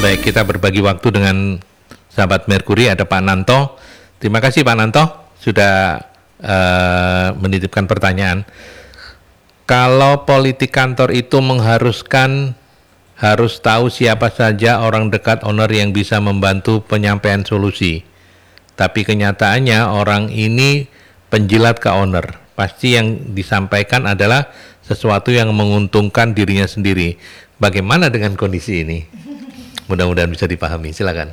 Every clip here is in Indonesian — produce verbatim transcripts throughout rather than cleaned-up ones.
Baik, kita berbagi waktu dengan sahabat Merkuri, ada Pak Nanto. Terima kasih Pak Nanto sudah uh, menitipkan pertanyaan. Kalau politik kantor itu mengharuskan harus tahu siapa saja orang dekat owner yang bisa membantu penyampaian solusi. Tapi kenyataannya orang ini penjilat ke owner. Pasti yang disampaikan adalah sesuatu yang menguntungkan dirinya sendiri. Bagaimana dengan kondisi ini? Mudah-mudahan bisa dipahami. Silakan.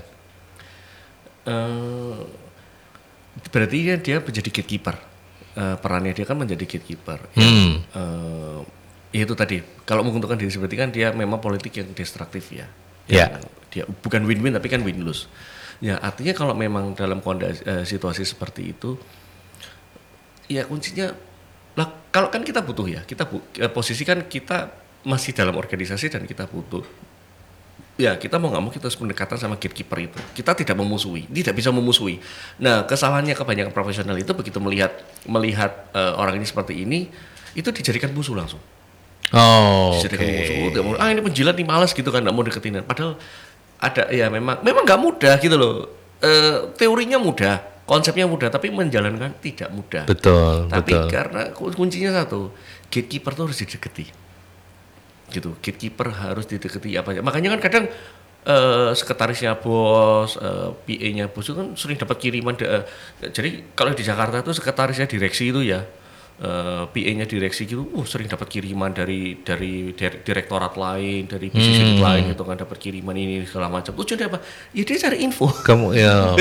Uh, berarti dia, dia menjadi gatekeeper. Uh, perannya dia kan menjadi gatekeeper. Hmm. Ya, uh, itu tadi. Kalau menguntungkan diri seperti kan dia memang politik yang destruktif ya. Ya. Dia bukan win-win tapi kan win-lose. Ya artinya kalau memang dalam kondisi, uh, situasi seperti itu, ya kuncinya lah kalau kan kita butuh ya, kita bu, uh, posisi kan kita masih dalam organisasi dan kita butuh. Ya kita mau nggak mau kita harus pendekatan sama gatekeeper itu. Kita tidak memusuhi, tidak bisa memusuhi. Nah kesalahannya kebanyakan profesional itu begitu melihat melihat uh, orang ini seperti ini, itu dijadikan musuh langsung. Oh, dijadikan okay. musuh. Ah ini penjilat nih malas gitu kan, nggak mau deketin. Padahal ada ya memang memang nggak mudah gitu loh. Uh, teorinya mudah, konsepnya mudah, tapi menjalankan tidak mudah. Betul. Tapi betul. karena kuncinya satu, gatekeeper tuh harus dideketi. Gitu, gatekeeper harus didekati apa aja. Makanya kan kadang uh, sekretarisnya bos, uh, P A-nya bos itu kan sering dapat kiriman. De, uh, jadi kalau di Jakarta itu sekretarisnya direksi itu ya, uh, P A-nya direksi gitu, uh, sering dapat kiriman dari dari direktorat lain, dari bisnis hmm. lain gitu kan, dapat kiriman ini segala macam. Tujuannya apa? Ya dia cari info. Kamu ya.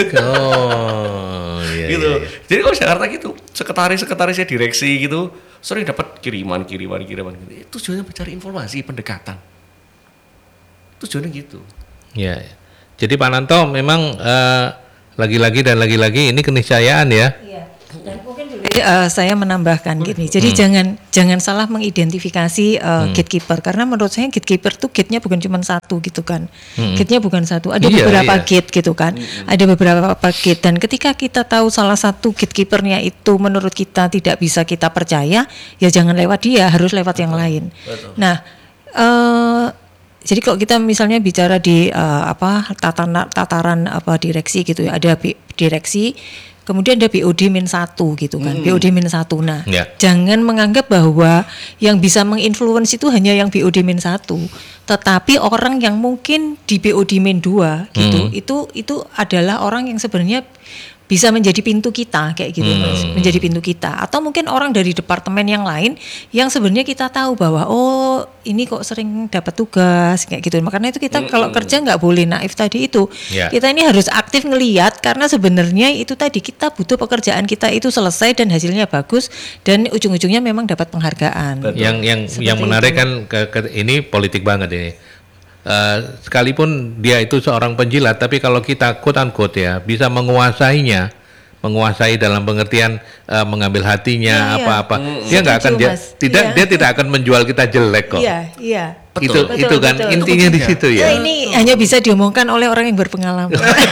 Oh, iya, gitu. iya, iya. Jadi kalau Jakarta gitu, sekretaris-sekretarisnya direksi gitu sering dapat kiriman, kiriman, kiriman gitu. Itu tujuannya mencari informasi, pendekatan. Tujuannya gitu. Ya. Jadi Pak Nanto memang uh, lagi-lagi dan lagi-lagi ini keniscayaan ya. Iya. Dan mungkin boleh uh, saya menambahkan gini. Jadi hmm. jangan jangan salah mengidentifikasi uh, hmm. gatekeeper, karena menurut saya gatekeeper tuh gate-nya bukan cuma satu gitu kan. Hmm. Gate-nya bukan satu, ada iya, beberapa iya. gate gitu kan. Hmm. Ada beberapa gate, dan ketika kita tahu salah satu gatekeepernya itu menurut kita tidak bisa kita percaya, ya jangan lewat dia, harus lewat Betul. yang lain. Betul. Nah, uh, jadi kalau kita misalnya bicara di uh, apa tataran tataran apa direksi gitu ya, ada direksi. Kemudian ada B O D minus satu gitu kan, hmm. B O D minus satu. Nah, yeah. jangan menganggap bahwa yang bisa menginfluence itu hanya yang B O D minus satu, tetapi orang yang mungkin di B O D minus dua gitu, hmm. itu itu adalah orang yang sebenarnya bisa menjadi pintu kita kayak gitu hmm. Mas, menjadi pintu kita. Atau mungkin orang dari departemen yang lain yang sebenarnya kita tahu bahwa oh ini kok sering dapat tugas kayak gitu. Makanya itu kita hmm. kalau kerja nggak boleh naif tadi itu. Yeah. Kita ini harus aktif ngelihat, karena sebenarnya itu tadi kita butuh pekerjaan kita itu selesai dan hasilnya bagus dan ujung-ujungnya memang dapat penghargaan. Betul. Yang yang Seperti yang menarik itu. kan ke, ke, ini politik banget ini. Uh, sekalipun dia itu seorang penjilat, tapi kalau kita quote unquote ya bisa menguasainya, menguasai dalam pengertian uh, mengambil hatinya ya, apa-apa, iya. hmm. dia nggak akan dia, tidak iya. dia tidak akan menjual kita jelek kok. Iya, iya. Itu betul, itu kan betul. intinya di situ ya. Nah, ini hanya bisa diomongkan oleh orang yang berpengalaman.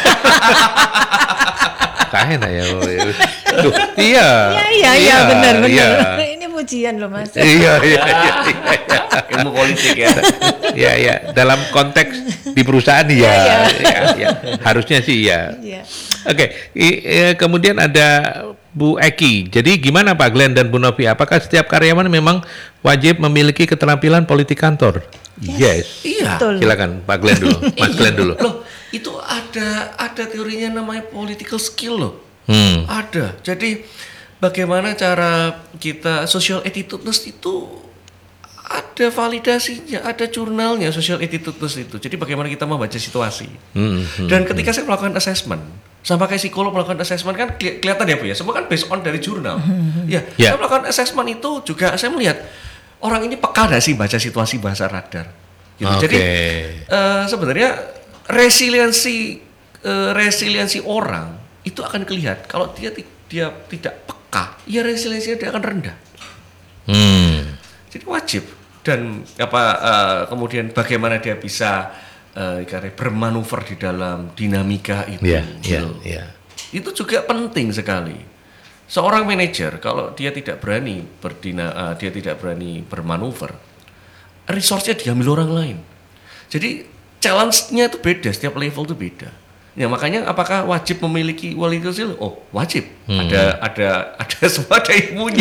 Kayaknya ya. Duh, iya. Iya, iya, iya, benar, benar. Ini pujian loh Mas. Iya, iya, iya, iya. Ilmu politik ya. Iya, iya. Dalam konteks di perusahaan ya, ya, ya, ya. Harusnya sih ya. ya. Oke, okay. Kemudian ada Bu Eki. Jadi gimana Pak Glenn dan Bu Novi? Apakah setiap karyawan memang wajib memiliki keterampilan politik kantor? Yes. yes. Iya. Betul. Silakan Pak Glenn dulu, Mas Glenn dulu. Loh, itu ada ada teorinya namanya political skill loh. Hmm. Ada. Jadi bagaimana cara kita social attitudeness itu ada validasinya, ada jurnalnya social attitudeness itu. Jadi bagaimana kita membaca situasi. Hmm, hmm, Dan ketika hmm. saya melakukan assessment, sama kayak psikolog melakukan assessment kan keli- kelihatan ya Bu ya, semua kan based on dari jurnal. Hmm. Ya, yeah. Saya melakukan assessment itu juga saya melihat orang ini peka gak sih baca situasi bahasa radar. Gitu. Okay. Jadi uh, sebenarnya resiliensi uh, resiliensi orang itu akan kelihatan kalau dia dia tidak peka, ya resiliensinya dia akan rendah. Hmm. Jadi wajib dan apa uh, kemudian bagaimana dia bisa uh, bermanuver di dalam dinamika itu. Yeah, gitu. yeah, yeah. Itu juga penting sekali. Seorang manajer kalau dia tidak berani berdina, uh, dia tidak berani bermanuver, resource-nya diambil orang lain. Jadi challenge-nya itu beda, setiap level itu beda. Ya makanya apakah wajib memiliki political skill? Oh wajib. Hmm. Ada ada ada semua ada ilmunya.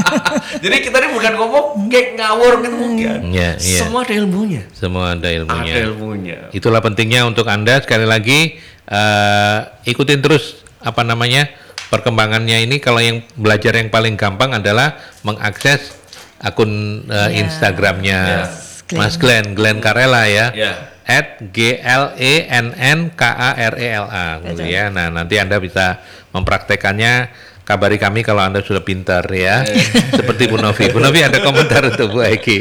Jadi kita ini bukan ngomong kayak ngawur gitu bukan. Ya, ya. Semua ada ilmunya. Semua ada ilmunya. Ada ilmunya. Itulah pentingnya untuk Anda sekali lagi uh, ikutin terus apa namanya perkembangannya ini. Kalau yang belajar yang paling gampang adalah mengakses akun uh, yeah. Instagramnya yeah. Mas Glenn, Glenn Karela ya. Yeah. at G L E N N K A R E L A gitu ya. Nah, nanti Anda bisa mempraktekannya. Kabari kami kalau Anda sudah pintar ya. Seperti Bu Novi. Bu Novi ada komentar untuk Bu Eki.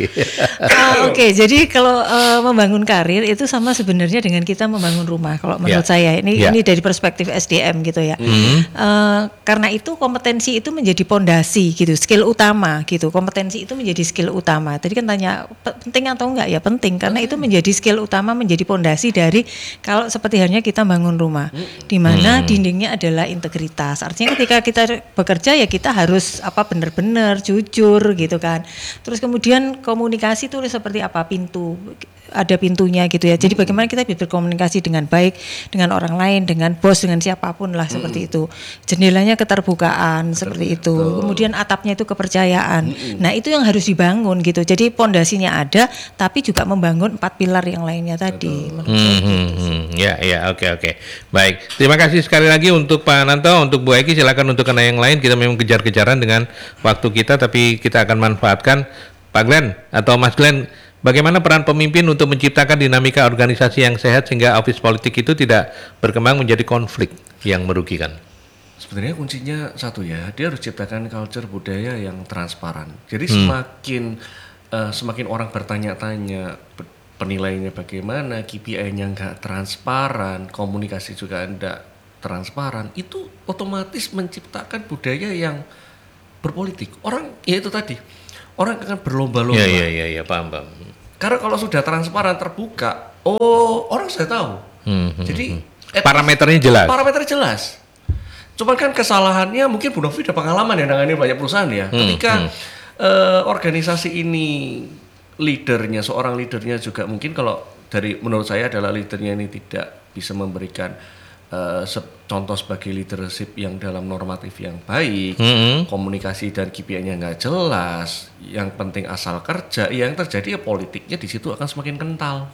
uh, Oke, okay. Jadi kalau uh, membangun karir itu sama sebenarnya dengan kita membangun rumah. Kalau menurut yeah. saya ini yeah. ini dari perspektif S D M gitu ya. Mm-hmm. uh, karena itu kompetensi itu menjadi pondasi gitu, skill utama gitu. Kompetensi itu menjadi skill utama. Tadi kan tanya penting atau enggak ya penting karena itu menjadi skill utama, menjadi pondasi dari kalau seperti halnya kita bangun rumah, di mana mm. dindingnya adalah integritas. Artinya ketika kita bekerja ya kita harus apa benar-benar jujur gitu kan. Terus kemudian komunikasi itu seperti apa, pintu ada pintunya gitu ya. Jadi bagaimana kita bisa berkomunikasi dengan baik dengan orang lain, dengan bos, dengan siapapun lah seperti itu. Jendelanya keterbukaan seperti itu. Kemudian atapnya itu kepercayaan. Nah, itu yang harus dibangun gitu. Jadi pondasinya ada tapi juga membangun empat pilar yang lainnya tadi. Hmm, hmm, hmm. Ya, ya, oke, oke. Baik. Terima kasih sekali lagi untuk Pak Nanto, untuk Bu Eki, silakan untuk kena yang lain. Kita memang kejar-kejaran dengan waktu kita tapi kita akan manfaatkan. Pak Glenn atau Mas Glenn, bagaimana peran pemimpin untuk menciptakan dinamika organisasi yang sehat sehingga office politik itu tidak berkembang menjadi konflik yang merugikan? Sebenarnya kuncinya satu ya, dia harus ciptakan culture budaya yang transparan. Jadi hmm. semakin uh, semakin orang bertanya-tanya penilaiannya bagaimana, K P I-nya nggak transparan, komunikasi juga nggak transparan, itu otomatis menciptakan budaya yang berpolitik. Orang ya itu tadi. Orang akan berlomba-lomba. Iya, iya, iya, ya, paham, paham. Karena kalau sudah transparan, terbuka, oh orang sudah tahu. Hmm, Jadi hmm. parameternya jelas. Parameternya jelas. Cuma kan kesalahannya mungkin Bu Novi ada pengalaman ya nangani banyak perusahaan ya. Hmm, Ketika hmm. Uh, organisasi ini leadernya, seorang leadernya juga mungkin kalau dari menurut saya adalah leadernya ini tidak bisa memberikan Uh, se- contoh sebagai leadership yang dalam normatif yang baik, mm-hmm. komunikasi dan K P I-nya nggak jelas, yang penting asal kerja, yang terjadi ya politiknya di situ akan semakin kental.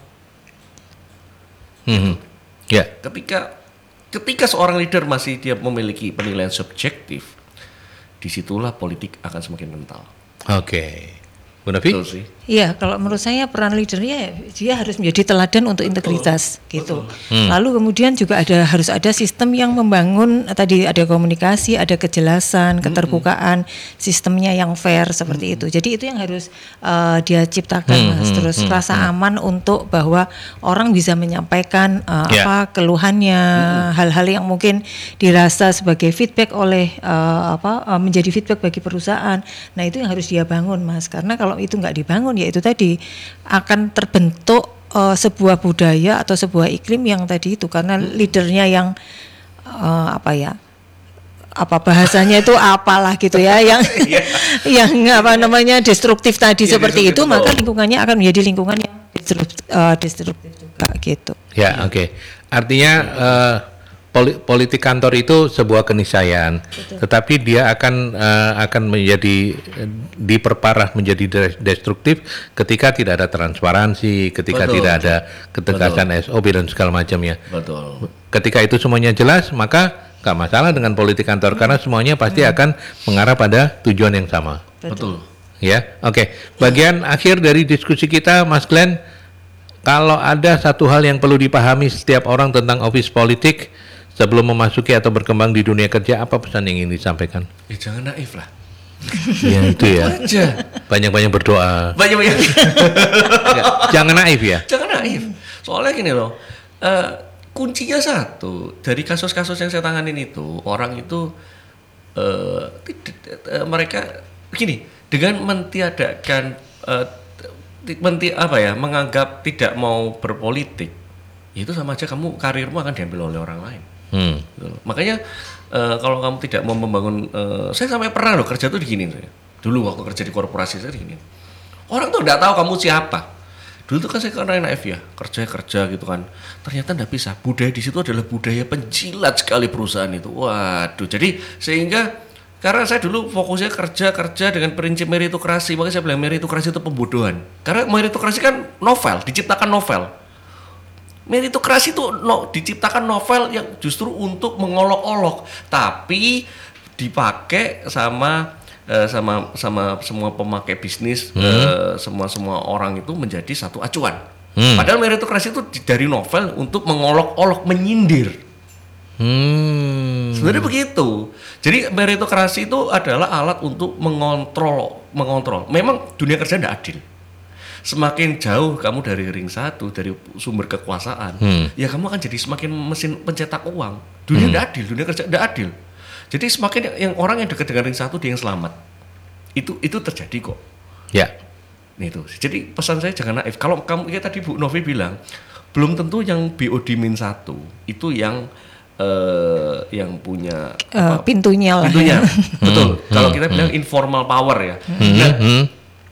Mm-hmm. Ya. Yeah. Ketika ketika seorang leader masih dia memiliki penilaian subjektif, disitulah politik akan semakin kental. Oke. Okay. Bu Novi? Iya, kalau menurut saya peran leadernya dia harus menjadi teladan untuk betul, integritas gitu. Hmm. Lalu kemudian juga ada harus ada sistem yang membangun tadi ada komunikasi, ada kejelasan, keterbukaan, hmm. sistemnya yang fair seperti hmm. itu. Jadi itu yang harus uh, dia ciptakan hmm. Mas. Terus hmm. rasa hmm. aman untuk bahwa orang bisa menyampaikan uh, yeah. apa keluhannya, hmm. hal-hal yang mungkin dirasa sebagai feedback oleh uh, apa uh, menjadi feedback bagi perusahaan. Nah, itu yang harus dia bangun, Mas. Karena kalau itu nggak dibangun ya itu tadi akan terbentuk uh, sebuah budaya atau sebuah iklim yang tadi itu karena leadernya yang uh, apa ya apa bahasanya itu apalah gitu ya yang yang apa namanya destruktif tadi ya, seperti destruktif itu betul. Maka lingkungannya akan menjadi lingkungan yang destruktif, uh, destruktif juga gitu. Ya oke okay. Artinya uh, politik kantor itu sebuah keniscayaan, betul. Tetapi dia akan uh, akan menjadi diperparah menjadi destruktif ketika tidak ada transparansi, ketika betul. Tidak ada ketegasan betul. S O P dan segala macamnya. Betul. Ketika itu semuanya jelas, maka nggak masalah dengan politik kantor hmm. karena semuanya pasti hmm. akan mengarah pada tujuan yang sama. Betul. Ya, oke. Okay. Bagian hmm. akhir dari diskusi kita, Mas Glenn, kalau ada satu hal yang perlu dipahami setiap orang tentang office politik sebelum memasuki atau berkembang di dunia kerja, apa pesan yang ingin disampaikan? Ya jangan naif lah. Ya itu ya. Banyak-banyak berdoa. Banyak-banyak. Jangan naif ya. Jangan naif. Soalnya gini loh, uh, kuncinya satu dari kasus-kasus yang saya tanganin itu orang itu uh, tidak, uh, mereka gini dengan mentiadakan, uh, menti apa ya, menganggap tidak mau berpolitik, itu sama aja kamu karirmu akan diambil oleh orang lain. Hmm. Gitu. Makanya uh, kalau kamu tidak mau membangun, uh, saya sampai pernah loh kerja tuh digini saya. Dulu waktu kerja di korporasi saya digini. Orang tuh nggak tahu kamu siapa. Dulu tuh kan saya kan naif ya, kerja-kerja gitu kan. Ternyata nggak bisa. Budaya di situ adalah budaya penjilat sekali perusahaan itu. Waduh, jadi sehingga karena saya dulu fokusnya kerja-kerja dengan prinsip meritokrasi, makanya saya bilang meritokrasi itu pembodohan. Karena meritokrasi kan novel, diciptakan novel. Meritokrasi itu no, diciptakan novel yang justru untuk mengolok-olok, tapi dipakai sama Uh, sama sama semua pemakai bisnis, hmm. uh, semua semua orang itu menjadi satu acuan. Hmm. Padahal meritokrasi itu dari novel untuk mengolok-olok, menyindir. Hmm. Sebenarnya begitu. Jadi meritokrasi itu adalah alat untuk mengontrol, mengontrol. Memang dunia kerja tidak adil. Semakin jauh kamu dari ring satu, dari sumber kekuasaan, hmm. ya kamu akan jadi semakin mesin pencetak uang. Dunia tidak hmm. adil, dunia kerja tidak adil. Jadi semakin yang orang yang dekat dengan ring satu dia yang selamat. Itu itu terjadi kok. Ya. Nih itu. Jadi pesan saya jangan naif. Kalau kamu ya tadi Bu Novi bilang, belum tentu yang B O D min satu itu yang uh, yang punya uh, apa, pintunya lah. Pintunya. Ya. Betul. Hmm. Kalau hmm. kita bilang informal power ya. Hmm. Nah, hmm.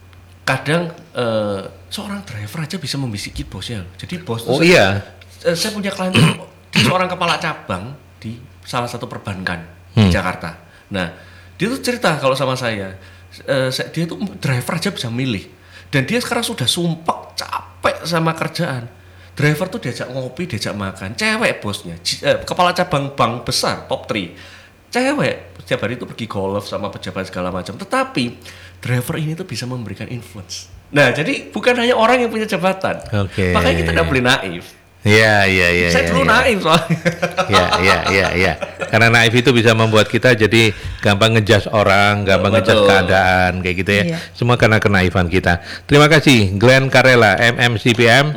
kadang uh, seorang driver aja bisa membisiki bosnya. Jadi bos Oh saya, iya. Uh, saya punya klien itu seorang kepala cabang di salah satu perbankan di hmm. Jakarta. Nah, dia tuh cerita kalau sama saya, uh, dia tuh driver aja bisa milih. Dan dia sekarang sudah sumpek, capek sama kerjaan. Driver tuh diajak ngopi, diajak makan. Cewek bosnya, J- uh, kepala cabang bank besar, top tiga. Cewek, setiap hari itu pergi golf sama pejabat segala macam. Tetapi driver ini tuh bisa memberikan influence. Nah, jadi bukan hanya orang yang punya jabatan. Oke. Okay. Makanya kita tidak boleh naif. Iya, iya, iya. Saya ya, dulu ya. naif soalnya. Iya, iya, iya, iya. Karena naif itu bisa membuat kita jadi gampang ngejudge orang, gampang ngejudge keadaan, kayak gitu ya. Iya. Semua karena kenaifan kita. Terima kasih, Glenn Carella, M M C P M,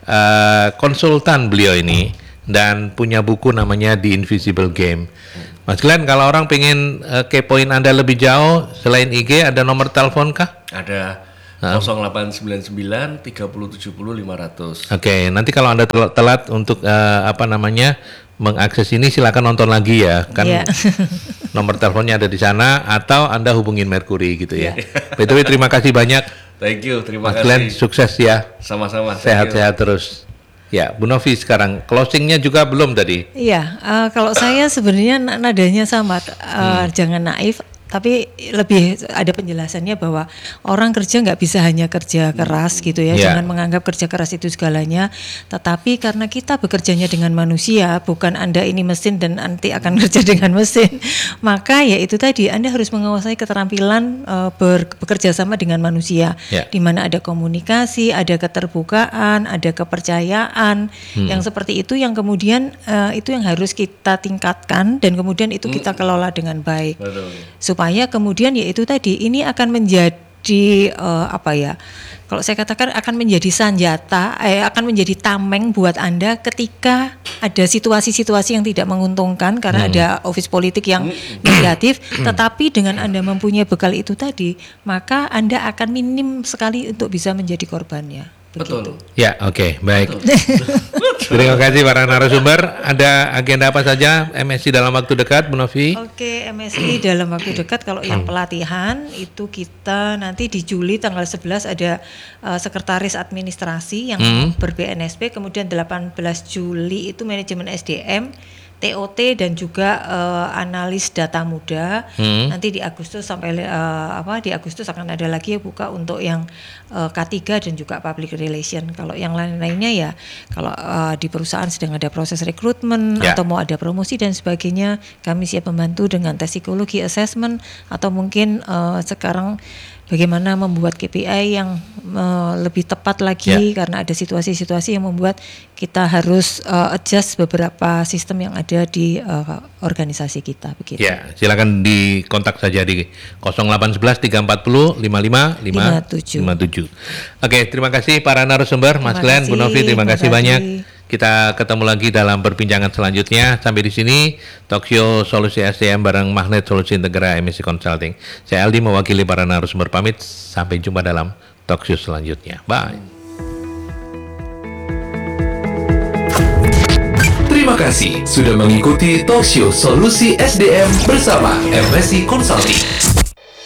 uh, konsultan beliau ini, dan punya buku namanya The Invisible Game. Mas Glenn, kalau orang pengen uh, kepoin Anda lebih jauh, selain I G, ada nomor telepon kah? Ada. nol delapan sembilan sembilan tiga nol tujuh nol lima nol nol. Oke, okay, nanti kalau Anda telat, telat untuk uh, apa namanya mengakses ini, silakan nonton lagi ya, kan yeah. Nomor teleponnya ada di sana, atau Anda hubungin Mercury gitu ya. Yeah. By the way, terima kasih banyak. Thank you, terima Mas kasih. Glenn, sukses ya. Sama-sama. Sehat-sehat terus. Ya, Bu Novi sekarang closingnya juga belum tadi. Iya, uh, kalau saya sebenarnya nadanya sama, uh, hmm. jangan naif. Tapi lebih ada penjelasannya bahwa orang kerja nggak bisa hanya kerja keras gitu ya, yeah. Jangan menganggap kerja keras itu segalanya. Tetapi karena kita bekerjanya dengan manusia, bukan Anda ini mesin dan nanti akan kerja dengan mesin, maka ya itu tadi Anda harus menguasai keterampilan uh, ber, bekerja sama dengan manusia, yeah. Di mana ada komunikasi, ada keterbukaan, ada kepercayaan, hmm. yang seperti itu yang kemudian uh, itu yang harus kita tingkatkan dan kemudian itu kita kelola dengan baik. Betul. Supaya kemudian ya itu tadi ini akan menjadi uh, apa ya, kalau saya katakan akan menjadi senjata, eh, akan menjadi tameng buat Anda ketika ada situasi-situasi yang tidak menguntungkan karena hmm. ada office politik yang negatif, tetapi dengan Anda mempunyai bekal itu tadi, maka Anda akan minim sekali untuk bisa menjadi korbannya. Begitu. Betul. Ya, oke, okay, baik. Terima kasih para narasumber. Ada agenda apa saja M S I dalam waktu dekat, Bu Novi? Oke, M S I dalam waktu dekat kalau yang pelatihan itu kita nanti di Juli tanggal sebelas ada uh, sekretaris administrasi yang hmm. ber-B N S P, kemudian delapan belas Juli itu manajemen S D M, T O T dan juga uh, analis data muda. Hmm. Nanti di Agustus sampai uh, apa di Agustus akan ada lagi ya buka untuk yang uh, K tiga dan juga public relation. Kalau yang lain-lainnya ya kalau uh, di perusahaan sedang ada proses rekrutmen ya. Atau mau ada promosi dan sebagainya, kami siap membantu dengan tes psikologi assessment atau mungkin uh, sekarang bagaimana membuat K P I yang uh, lebih tepat lagi ya. Karena ada situasi-situasi yang membuat kita harus uh, adjust beberapa sistem yang ada di uh, organisasi kita begitu. Ya, silakan dikontak saja di nol delapan satu satu tiga empat nol lima lima lima tujuh. Oke, terima kasih para narasumber, Mas Glenn, Bu Novi, terima, terima kasih, kasih banyak. Kita ketemu lagi dalam perbincangan selanjutnya. Sampai di sini Talkshow Solusi S D M bareng Magnet Solusi Integra M S I Consulting. Saya Aldi mewakili para narasumber pamit. Sampai jumpa dalam Talkshow selanjutnya. Bye. Terima kasih sudah mengikuti Talkshow Solusi S D M bersama M S I Consulting.